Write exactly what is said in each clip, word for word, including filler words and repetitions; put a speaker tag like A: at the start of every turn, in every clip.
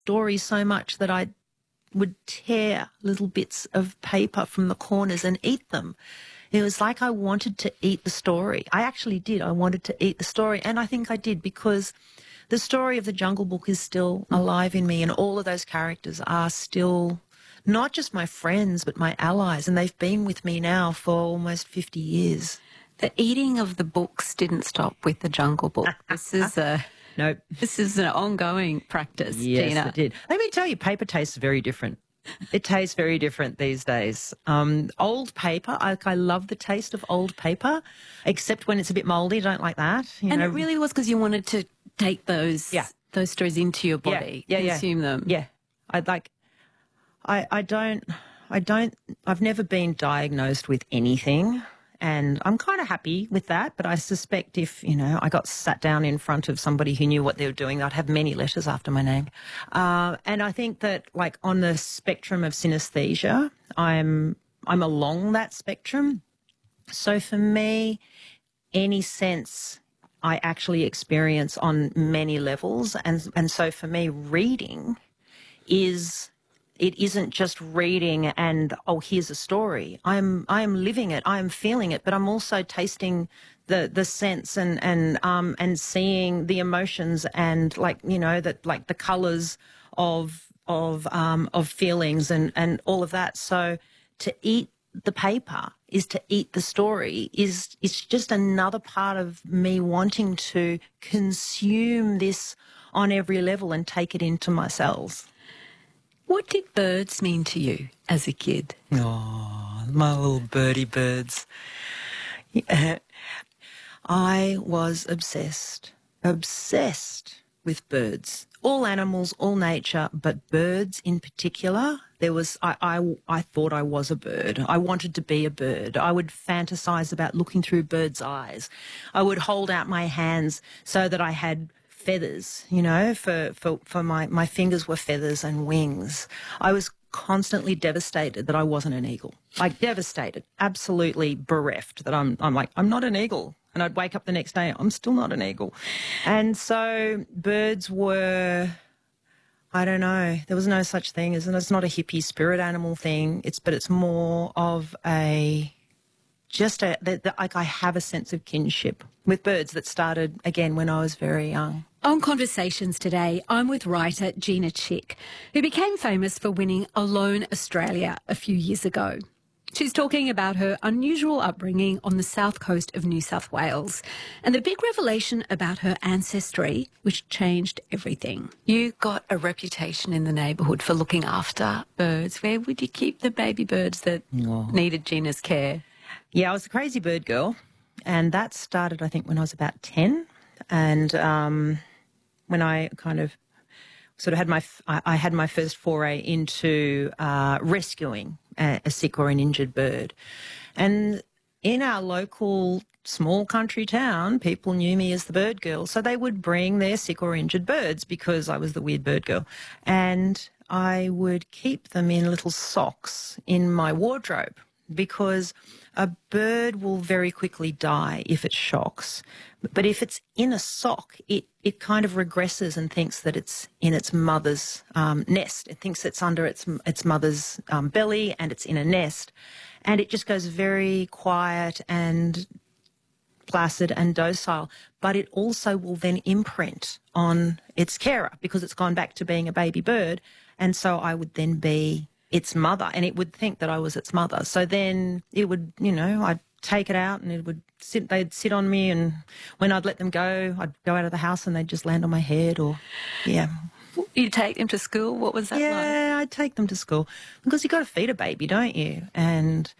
A: stories so much that I would tear little bits of paper from the corners and eat them. It was like I wanted to eat the story. I actually did. I wanted to eat the story, and I think I did, because the story of the Jungle Book is still alive in me, and all of those characters are still not just my friends but my allies, and they've been with me now for almost fifty years.
B: The eating of the books didn't stop with the Jungle Book. This is a
A: nope.
B: This is an ongoing practice,
A: yes,
B: Gina.
A: It did. Let me tell you, paper tastes very different. It tastes very different these days. Um, old paper, I, I love the taste of old paper, except when it's a bit mouldy. I don't like that. You
B: and
A: know.
B: it really was because you wanted to take those
A: yeah.
B: those stories into your body,
A: yeah, yeah,
B: consume
A: yeah.
B: them.
A: Yeah, I'd like. I I don't I don't. I've never been diagnosed with anything. And I'm kind of happy with that, but I suspect if, you know, I got sat down in front of somebody who knew what they were doing, I'd have many letters after my name. Uh, and I think that, like, on the spectrum of synesthesia, I'm I'm along that spectrum. So for me, any sense I actually experience on many levels. And, and so for me, reading is... It isn't just reading and, oh, here's a story. I'm I'm living it. I'm feeling it, but I'm also tasting the the sense and and um and seeing the emotions and, like, you know, that, like, the colours of of um of feelings and and all of that. So to eat the paper is to eat the story. Is it's just another part of me wanting to consume this on every level and take it into my cells.
B: What did birds mean to you as a kid?
A: Oh, my little birdie birds. Yeah. I was obsessed, obsessed with birds. All animals, all nature, but birds in particular. There was, I, I, I thought I was a bird. I wanted to be a bird. I would fantasize about looking through birds' eyes. I would hold out my hands so that I had feathers, you know, for, for, for my, my fingers were feathers and wings. I was constantly devastated that I wasn't an eagle. Like, devastated, absolutely bereft that I'm, I'm like, I'm not an eagle. And I'd wake up the next day, I'm still not an eagle. And so birds were, I don't know, there was no such thing as, and it's not a hippie spirit animal thing, it's, but it's more of a, just a, the, the, like, I have a sense of kinship with birds that started, again, when I was very young.
B: On Conversations today, I'm with writer Gina Chick, who became famous for winning Alone Australia a few years ago. She's talking about her unusual upbringing on the south coast of New South Wales and the big revelation about her ancestry, which changed everything. You got a reputation in the neighbourhood for looking after birds. Where would you keep the baby birds that oh. needed Gina's care?
A: Yeah, I was a crazy bird girl, and that started, I think, when I was about ten. And um, when I kind of sort of had my, I, I had my first foray into uh, rescuing a, a sick or an injured bird. And in our local small country town, people knew me as the bird girl. So they would bring their sick or injured birds because I was the weird bird girl. And I would keep them in little socks in my wardrobe, because a bird will very quickly die if it shocks. But if it's in a sock, it, it kind of regresses and thinks that it's in its mother's um, nest. It thinks it's under its, its mother's um, belly and it's in a nest. And it just goes very quiet and placid and docile. But it also will then imprint on its carer because it's gone back to being a baby bird. And so I would then be its mother, and it would think that I was its mother. So then it would, you know, I'd take it out and it would sit, they'd sit on me, and when I'd let them go, I'd go out of the house and they'd just land on my head, or, yeah.
B: You take them to school? What was that
A: yeah,
B: like?
A: Yeah, I'd take them to school because you've got to feed a baby, don't you? And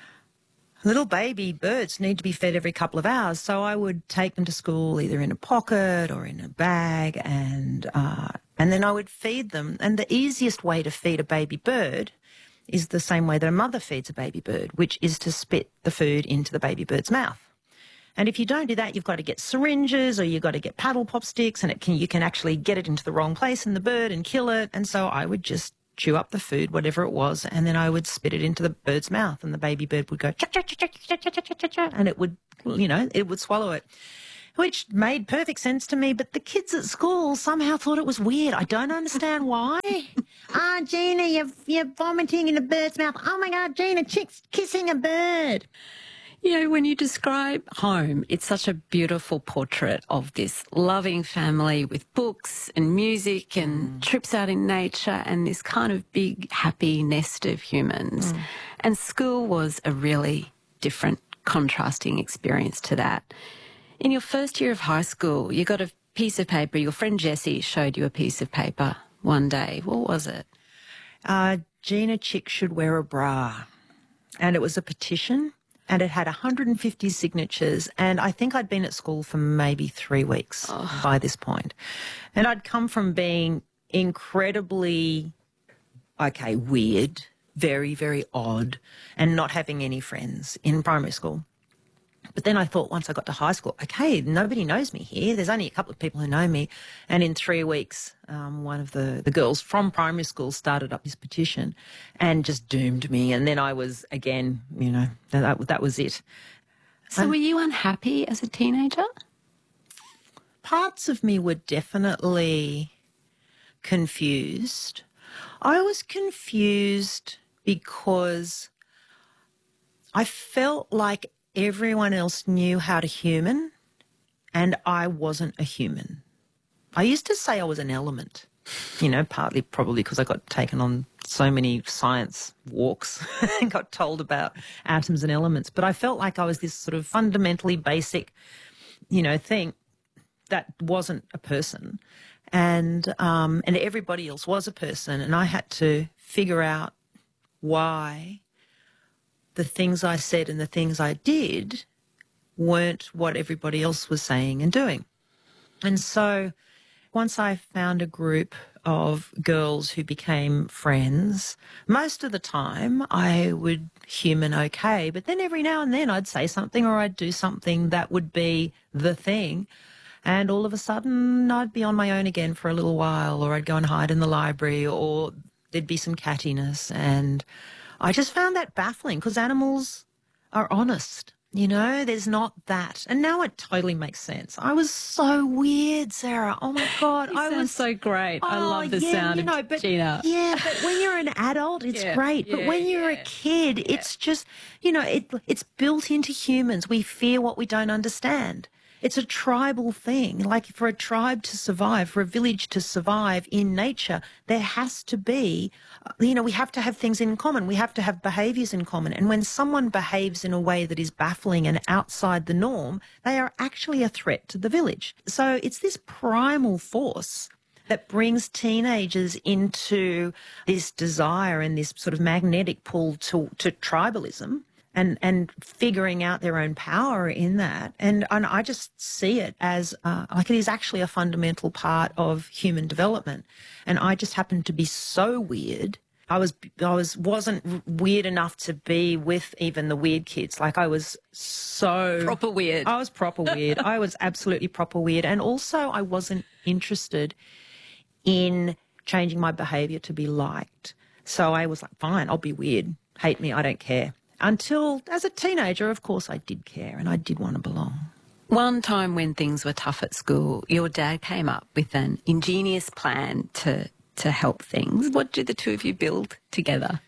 A: little baby birds need to be fed every couple of hours, so I would take them to school either in a pocket or in a bag, and uh, and then I would feed them. And the easiest way to feed a baby bird is the same way that a mother feeds a baby bird, which is to spit the food into the baby bird's mouth. And if you don't do that, you've got to get syringes or you've got to get paddle pop sticks, and it can, you can actually get it into the wrong place in the bird and kill it. And so I would just chew up the food, whatever it was, and then I would spit it into the bird's mouth, and the baby bird would go, cha, cha, cha, cha, cha, cha, cha, cha, cha, and it would, you know, it would swallow it. which made perfect sense to me, but the kids at school somehow thought it was weird. I don't understand why. Ah, oh, Gina, you're, you're vomiting in a bird's mouth. Oh, my God, Gina, Chick's kissing a bird.
B: You know, when you describe home, it's such a beautiful portrait of this loving family with books and music and mm. trips out in nature and this kind of big, happy nest of humans. Mm. And school was a really different, contrasting experience to that. In your first year of high school, you got a piece of paper. Your friend Jessie showed you a piece of paper one day. What was it?
A: Uh, Gina Chick should wear a bra. And it was a petition. And it had one hundred fifty signatures, and I think I'd been at school for maybe three weeks oh. by this point. And I'd come from being incredibly, okay, weird, very, very odd, and not having any friends in primary school. But then I thought once I got to high school, okay, nobody knows me here. There's only a couple of people who know me. And in three weeks, um, one of the, the girls from primary school started up this petition and just doomed me. And then I was, again, you know, that, that was it.
B: So um, were you unhappy as a teenager?
A: Parts of me were definitely confused. I was confused because I felt like everyone else knew how to human, and I wasn't a human. I used to say I was an element, you know, partly probably because I got taken on so many science walks and got told about atoms and elements. But I felt like I was this sort of fundamentally basic, you know, thing that wasn't a person. And, um, and everybody else was a person, and I had to figure out why the things I said and the things I did weren't what everybody else was saying and doing. And so once I found a group of girls who became friends, most of the time I would human okay, but then every now and then I'd say something or I'd do something that would be the thing, and all of a sudden I'd be on my own again for a little while, or I'd go and hide in the library, or there'd be some cattiness. And I just found that baffling because animals are honest, you know, there's not that. And now it totally makes sense. I was so weird, Sarah. Oh, my God.
B: You
A: I
B: sound
A: was
B: so great.
A: Oh,
B: I love the
A: yeah,
B: sound
A: you know,
B: of
A: but,
B: Gina.
A: Yeah, but when you're an adult, it's
B: yeah,
A: great.
B: yeah,
A: But when you're
B: yeah.
A: a kid, yeah. it's just, you know, it, it's built into humans. We fear what we don't understand. It's a tribal thing. Like for a tribe to survive, for a village to survive in nature, there has to be, you know, we have to have things in common. We have to have behaviours in common. And when someone behaves in a way that is baffling and outside the norm, they are actually a threat to the village. So it's this primal force that brings teenagers into this desire and this sort of magnetic pull to, to tribalism. And, and figuring out their own power in that. And, and I just see it as uh, like it is actually a fundamental part of human development. And I just happened to be so weird. I was I was wasn't weird enough to be with even the weird kids. Like I was so
B: proper weird.
A: I was proper weird. I was absolutely proper weird. And also I wasn't interested in changing my behaviour to be liked. So I was like, fine, I'll be weird. Hate me, I don't care. Until, as a teenager, of course, I did care and I did want to belong.
B: One time when things were tough at school, your dad came up with an ingenious plan to, to help things. What did the two of you build together?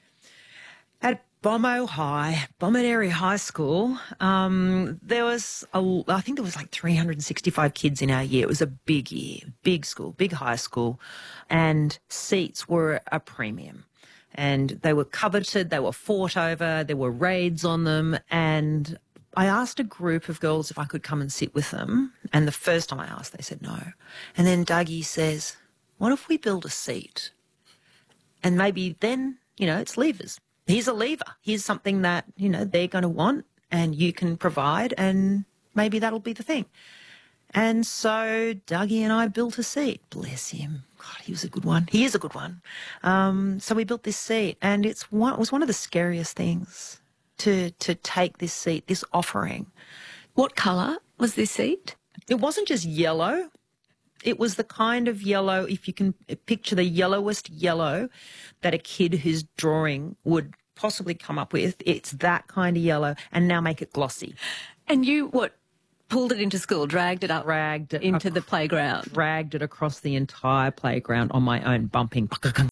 A: At Bombo High, Bomaderry High School, um, there was, a, I think there was like three hundred sixty-five kids in our year. It was a big year, big school, big high school, and seats were a premium. And they were coveted, they were fought over, there were raids on them. And I asked a group of girls if I could come and sit with them. And the first time I asked, they said no. And then Dougie says, what if we build a seat? And maybe then, you know, it's levers. Here's a lever. Here's something that, you know, they're going to want and you can provide, and maybe that'll be the thing. And so Dougie and I built a seat. Bless him. God, he was a good one. He is a good one. Um, so we built this seat, and it's one, it was one of the scariest things to to take this seat, this offering.
B: What colour was this seat?
A: It wasn't just yellow. It was the kind of yellow, if you can picture the yellowest yellow that a kid who's drawing would possibly come up with. It's that kind of yellow, and now make it glossy.
B: And you, what, pulled it into school, dragged it up
A: dragged it
B: into
A: ac-
B: the playground.
A: dragged it across the entire playground on my own, bumping.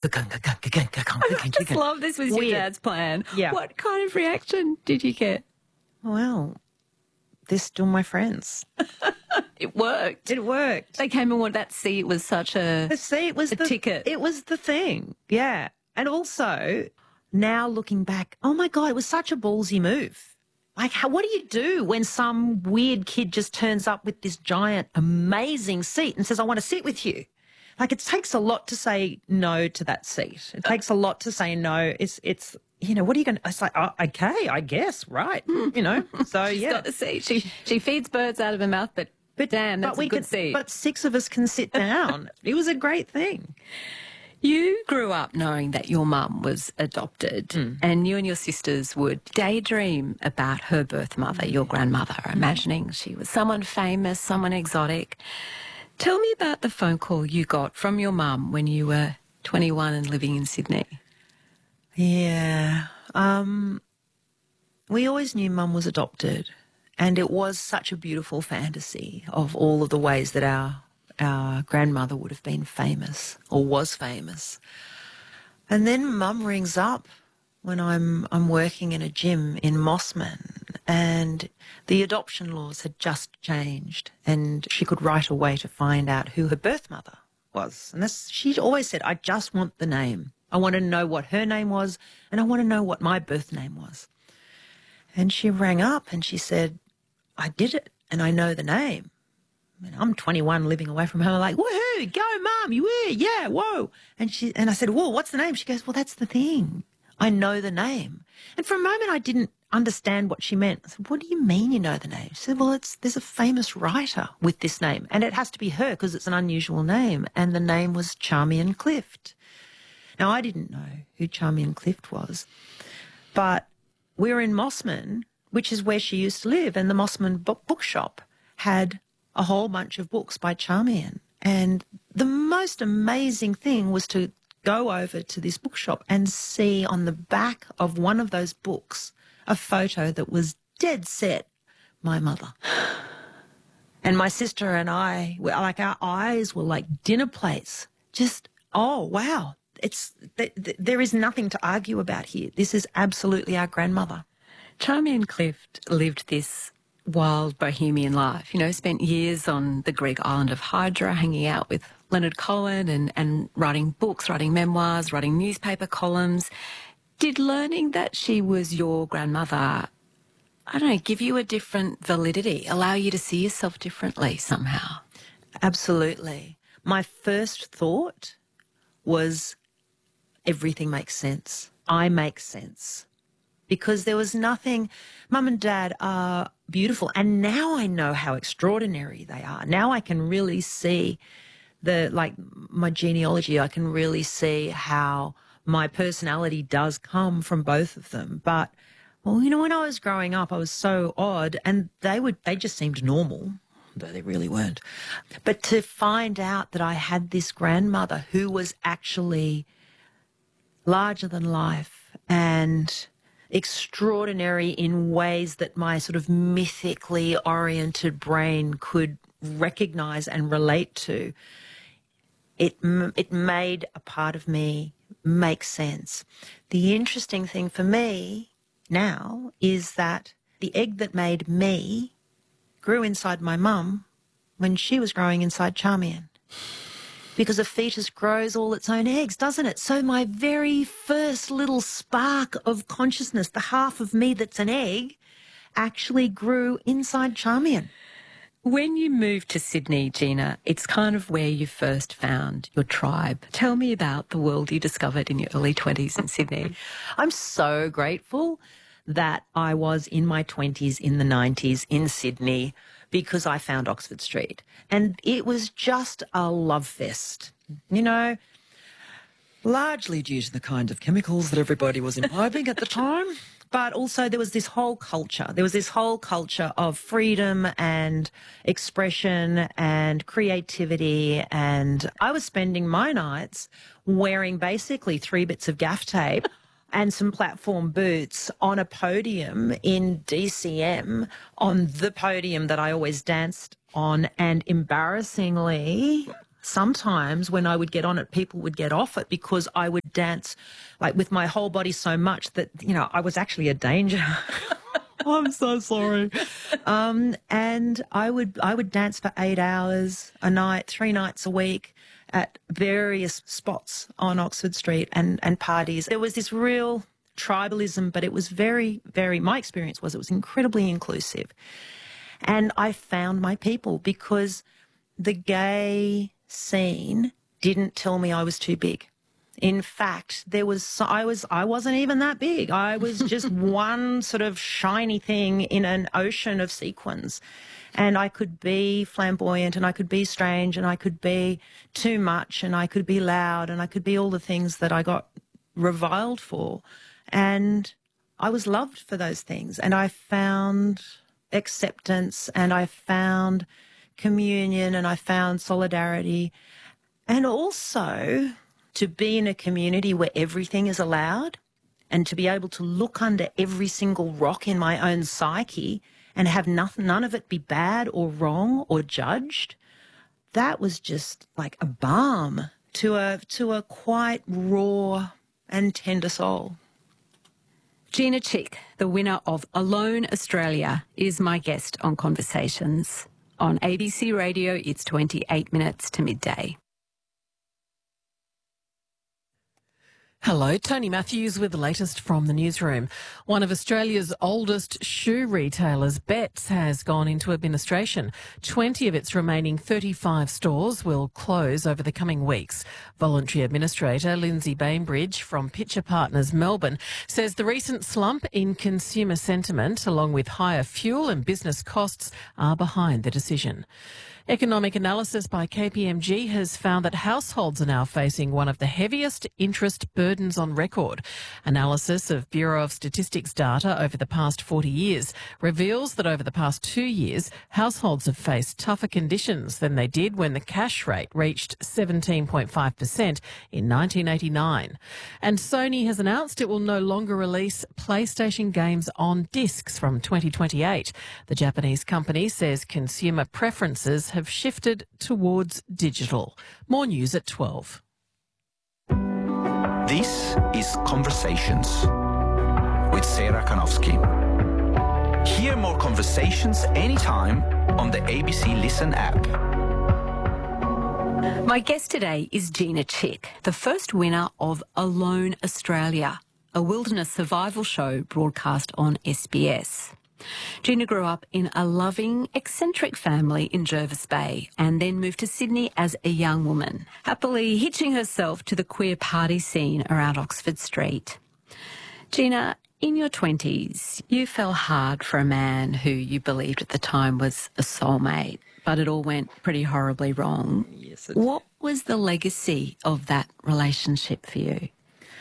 B: I just love this was your
A: Weird.
B: dad's plan.
A: Yeah.
B: What kind of reaction did you get?
A: Well, they're still my friends.
B: It worked.
A: It worked.
B: They came and wanted that seat was such a...
A: The seat was
B: a
A: the
B: ticket.
A: It was the thing. Yeah. And also, now looking back, oh my God, it was such a ballsy move. Like, how, what do you do when some weird kid just turns up with this giant, amazing seat and says, I want to sit with you? Like, it takes a lot to say no to that seat. It takes a lot to say no. It's, it's, you know, what are you going to, it's like, oh, okay, I guess, right. You know, so
B: She's
A: yeah.
B: got the seat. She, she feeds birds out of her mouth, but, but damn, that's
A: but we
B: a good
A: could,
B: seat.
A: But six of us can sit down. It was a great thing.
B: You grew up knowing that your mum was adopted
A: Mm.
B: and you and your sisters would daydream about her birth mother, your grandmother, imagining she was someone famous, someone exotic. Tell me about the phone call you got from your mum when you were twenty-one and living in Sydney.
A: Yeah. Um, we always knew Mum was adopted, and it was such a beautiful fantasy of all of the ways that our our grandmother would have been famous or was famous. And then Mum rings up when I'm I'm working in a gym in Mossman, and the adoption laws had just changed, and she could write away to find out who her birth mother was. And that's, she always said, I just want the name. I want to know what her name was, and I want to know what my birth name was. And she rang up and she said, I did it, and I know the name. And I'm twenty-one living away from home. I'm like, woohoo, go, Mum, you were, yeah, whoa. And she and I said, whoa, what's the name? She goes, well, that's the thing. I know the name. And for a moment, I didn't understand what she meant. I said, what do you mean you know the name? She said, well, it's there's a famous writer with this name, and it has to be her because it's an unusual name. And the name was Charmian Clift. Now, I didn't know who Charmian Clift was, but we were in Mossman, which is where she used to live, and the Mossman book bookshop had a whole bunch of books by Charmian. And the most amazing thing was to go over to this bookshop and see on the back of one of those books a photo that was dead set my mother. And my sister and I, were, like our eyes were like dinner plates. Just, oh, wow. It's th th there is nothing to argue about here. This is absolutely our grandmother.
B: Charmian Clift lived this wild bohemian life, you know, spent years on the Greek island of Hydra hanging out with Leonard Cohen and, and writing books, writing memoirs, writing newspaper columns. Did learning that she was your grandmother, I don't know, give you a different validity, allow you to see yourself differently somehow?
A: Absolutely. My first thought was everything makes sense. I make sense. Because there was nothing, Mum and Dad are beautiful, and now I know how extraordinary they are. Now I can really see the, like, my genealogy. I can really see how my personality does come from both of them. But, well, you know, when I was growing up, I was so odd, and they would, they just seemed normal, though they really weren't. But to find out that I had this grandmother who was actually larger than life and extraordinary in ways that my sort of mythically oriented brain could recognize and relate to, it it made a part of me make sense. The interesting thing for me now is that the egg that made me grew inside my mum when she was growing inside Charmian. Because a fetus grows all its own eggs, doesn't it? So my very first little spark of consciousness, the half of me that's an egg, actually grew inside Charmian.
B: When you moved to Sydney, Gina, it's kind of where you first found your tribe. Tell me about the world you discovered in your early twenties in Sydney.
A: I'm so grateful that I was in my twenties, in the nineties, in Sydney, because I found Oxford Street. And it was just a love fest, you know, largely due to the kind of chemicals that everybody was imbibing at the time. But also there was this whole culture. There was this whole culture of freedom and expression and creativity. And I was spending my nights wearing basically three bits of gaff tape and some platform boots on a podium in D C M, on the podium that I always danced on, and embarrassingly, sometimes when I would get on it, people would get off it because I would dance like with my whole body so much that, you know, I was actually a danger. I'm so sorry. Um, and I would I would dance for eight hours a night, three nights a week at various spots on Oxford Street and, and parties. There was this real tribalism, but it was very, very, my experience was it was incredibly inclusive. And I found my people because the gay scene didn't tell me I was too big. In fact, there was I was I wasn't even that big. I was just one sort of shiny thing in an ocean of sequins. And I could be flamboyant and I could be strange and I could be too much and I could be loud and I could be all the things that I got reviled for. And I was loved for those things. And I found acceptance and I found communion and I found solidarity. And also to be in a community where everything is allowed and to be able to look under every single rock in my own psyche and have nothing, none of it be bad or wrong or judged, that was just like a balm to a, to a quite raw and tender soul.
B: Gina Chick, the winner of Alone Australia, is my guest on Conversations. On A B C Radio, it's twenty-eight minutes to midday.
C: Hello, Tony Matthews with the latest from the newsroom. One of Australia's oldest shoe retailers, Betts, has gone into administration. twenty of its remaining thirty-five stores will close over the coming weeks. Voluntary Administrator Lindsay Bainbridge from Pitcher Partners Melbourne says the recent slump in consumer sentiment, along with higher fuel and business costs, are behind the decision. Economic analysis by K P M G has found that households are now facing one of the heaviest interest burdens on record. Analysis of Bureau of Statistics data over the past forty years reveals that over the past two years, households have faced tougher conditions than they did when the cash rate reached seventeen point five percent in nineteen eighty-nine. And Sony has announced it will no longer release PlayStation games on discs from twenty twenty-eight. The Japanese company says consumer preferences have shifted towards digital. More news at twelve.
D: This is Conversations with Sarah Kanowski. Hear more conversations anytime on the A B C Listen app.
B: My guest today is Gina Chick, the first winner of Alone Australia, a wilderness survival show broadcast on S B S. Gina grew up in a loving, eccentric family in Jervis Bay and then moved to Sydney as a young woman, happily hitching herself to the queer party scene around Oxford Street. Gina, in your twenties, you fell hard for a man who you believed at the time was a soulmate, but it all went pretty horribly wrong.
A: Yes, it
B: What was the legacy of that relationship for you?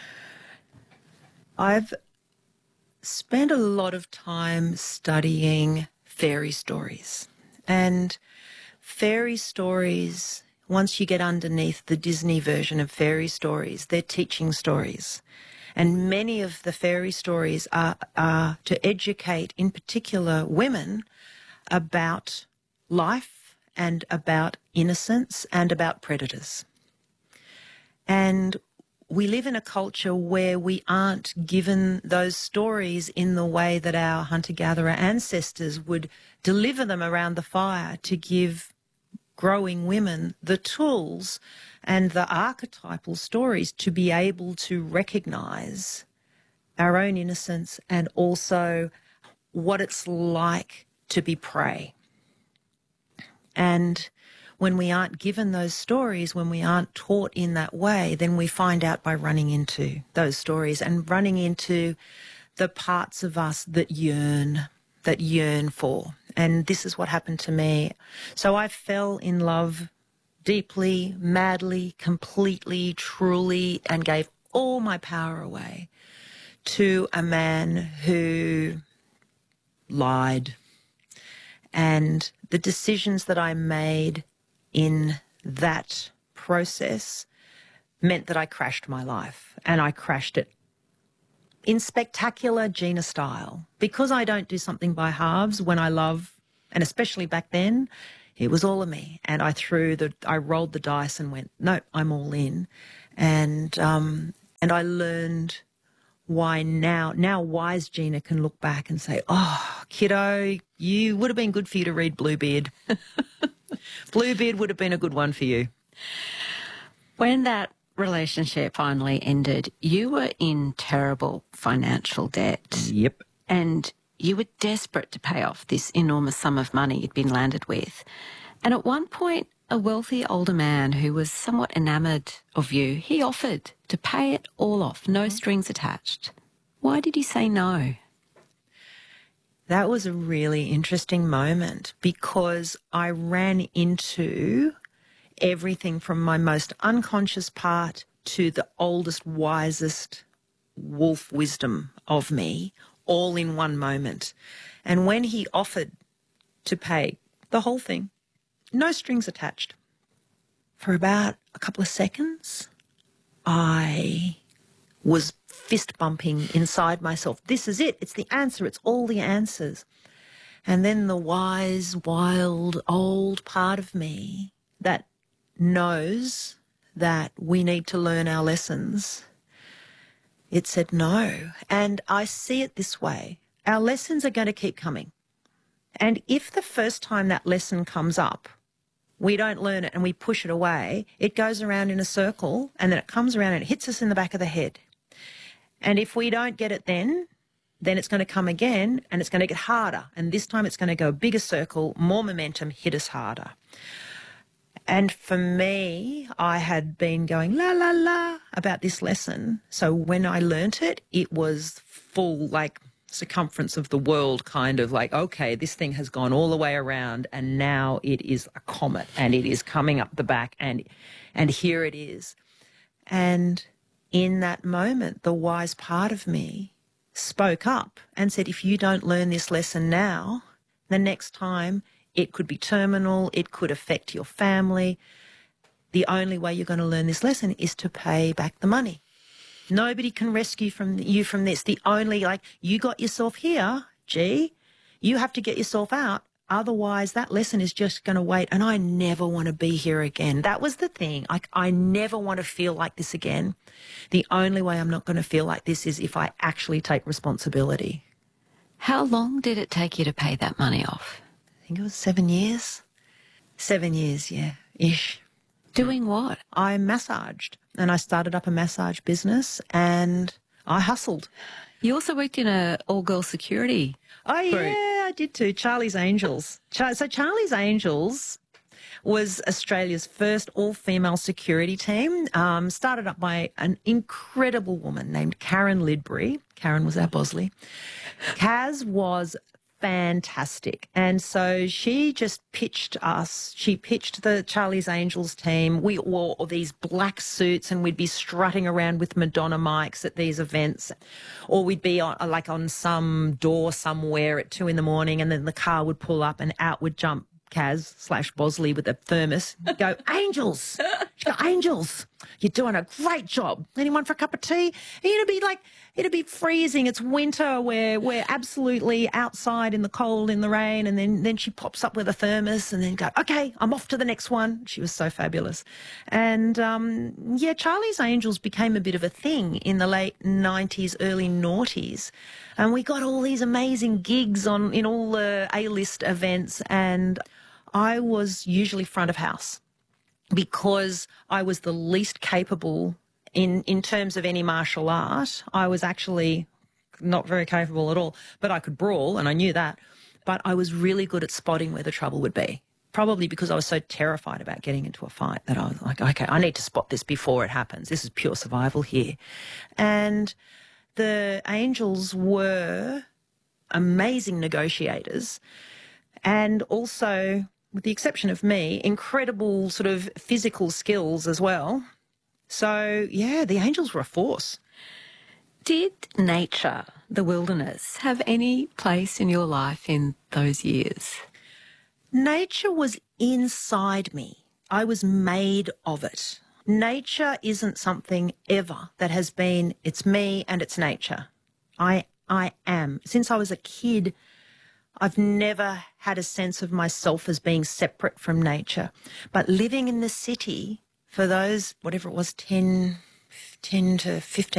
A: I've spent a lot of time studying fairy stories. And fairy stories, once you get underneath the Disney version of fairy stories, they're teaching stories. And many of the fairy stories are, are to educate, in particular, women about life and about innocence and about predators. And we live in a culture where we aren't given those stories in the way that our hunter-gatherer ancestors would deliver them around the fire to give growing women the tools and the archetypal stories to be able to recognise our own innocence and also what it's like to be prey. And when we aren't given those stories, when we aren't taught in that way, then we find out by running into those stories and running into the parts of us that yearn, that yearn for. And this is what happened to me. So I fell in love deeply, madly, completely, truly, and gave all my power away to a man who lied. And the decisions that I made in that process meant that I crashed my life, and I crashed it in spectacular Gina style. Because I don't do something by halves when I love, and especially back then, it was all of me. And I threw the, I rolled the dice and went, no, I'm all in. And, um, and I learned why now, now wise Gina can look back and say, oh, kiddo, you would have been good for you to read Bluebeard. Bluebeard would have been a good one for you.
E: When that relationship finally ended, you were in terrible financial debt.
A: Yep.
E: And you were desperate to pay off this enormous sum of money you'd been landed with. And at one point, a wealthy older man who was somewhat enamoured of you, he offered to pay it all off, no strings attached. Why did you say no?
A: That was a really interesting moment because I ran into everything from my most unconscious part to the oldest, wisest wolf wisdom of me, all in one moment. And when he offered to pay the whole thing, no strings attached, for about a couple of seconds, I was fist bumping inside myself. This is it. It's the answer. It's all the answers. And then the wise, wild, old part of me that knows that we need to learn our lessons, it said no. And I see it this way. Our lessons are going to keep coming. And if the first time that lesson comes up, we don't learn it and we push it away, it goes around in a circle and then it comes around and it hits us in the back of the head. And if we don't get it then, then it's going to come again and it's going to get harder. And this time it's going to go a bigger circle, more momentum, hit us harder. And for me, I had been going la, la, la about this lesson. So when I learnt it, it was full, like, circumference of the world, kind of like, okay, this thing has gone all the way around and now it is a comet and it is coming up the back and and here it is. And in that moment, the wise part of me spoke up and said, if you don't learn this lesson now, the next time it could be terminal, it could affect your family. The only way you're going to learn this lesson is to pay back the money. Nobody can rescue from you from this. The only, like, you got yourself here, gee, you have to get yourself out. Otherwise, that lesson is just going to wait. And I never want to be here again. That was the thing. I, I never want to feel like this again. The only way I'm not going to feel like this is if I actually take responsibility.
E: How long did it take you to pay that money off?
A: I think it was seven years. Seven years, yeah, ish.
E: Doing what?
A: I massaged and I started up a massage business and I hustled.
E: You also worked in a all-girl security
A: Oh,
E: group.
A: yeah, I did too. Charlie's Angels. Char- so Charlie's Angels was Australia's first all-female security team, um, started up by an incredible woman named Karen Lidbury. Karen was our Bosley. Kaz was fantastic. And so she just pitched us, she pitched the Charlie's Angels team. We wore all these black suits and we'd be strutting around with Madonna mics at these events, or we'd be on, like on some door somewhere at two in the morning and then the car would pull up and out would jump Kaz slash Bosley with a thermos. Go, Angels! She'd go, Angels! You're doing a great job. Anyone for a cup of tea? And it'd be like, it'd be freezing. It's winter. We're, we're absolutely outside in the cold, in the rain. And then, then she pops up with a thermos and then go, okay, I'm off to the next one. She was so fabulous. And, um, yeah, Charlie's Angels became a bit of a thing in the late nineties, early noughties. And we got all these amazing gigs on in all the A-list events. And I was usually front of house because I was the least capable in, in terms of any martial art. I was actually not very capable at all, but I could brawl and I knew that. But I was really good at spotting where the trouble would be, probably because I was so terrified about getting into a fight that I was like, okay, I need to spot this before it happens. This is pure survival here. And the Angels were amazing negotiators and also, with the exception of me, incredible sort of physical skills as well. So, yeah, the Angels were a force.
E: Did nature, the wilderness, have any place in your life in those years?
A: Nature was inside me. I was made of it. Nature isn't something ever that has been, it's me and it's nature. I I am. Since I was a kid, I've never had a sense of myself as being separate from nature. But living in the city for those, whatever it was, ten, ten to fifteen